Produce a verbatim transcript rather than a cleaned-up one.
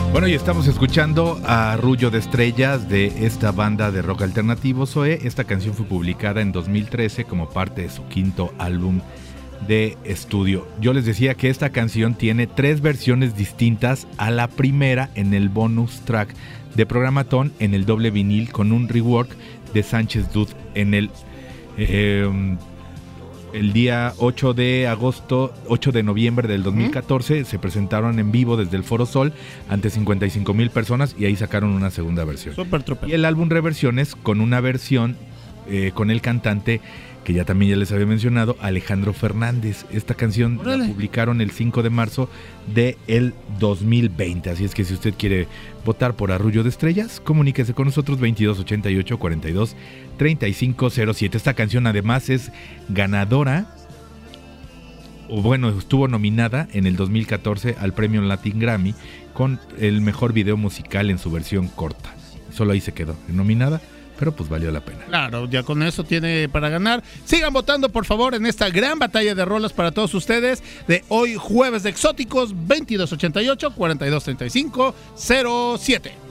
Bueno, y estamos escuchando a Arrullo de Estrellas de esta banda de rock alternativo Zoé. Esta canción fue publicada en dos mil trece como parte de su quinto álbum de estudio. Yo les decía que esta canción tiene tres versiones distintas a la primera en el bonus track de Programatón, en el doble vinil con un rework de Sánchez Dude en el eh, el día ocho de agosto, ocho de noviembre del dos mil catorce, uh-huh. se presentaron en vivo desde el Foro Sol ante cincuenta y cinco mil personas y ahí sacaron una segunda versión. Super trupe. Y el álbum Reversiones con una versión eh, con el cantante que ya también ya les había mencionado, Alejandro Fernández. Esta canción ¡Órale! La publicaron el cinco de marzo del dos mil veinte. Así es que si usted quiere votar por Arrullo de Estrellas, comuníquese con nosotros veintidós ochenta y ocho cuarenta y dos treinta y cinco cero siete. Esta canción además es ganadora, o bueno, estuvo nominada en el dos mil catorce al premio Latin Grammy con el mejor video musical en su versión corta. Solo ahí se quedó nominada, pero pues valió la pena. Claro, ya con eso tiene para ganar. Sigan votando, por favor, en esta gran batalla de rolas para todos ustedes de hoy, jueves de Exóticos, veintidós ochenta y ocho cuarenta y dos treinta y cinco cero siete.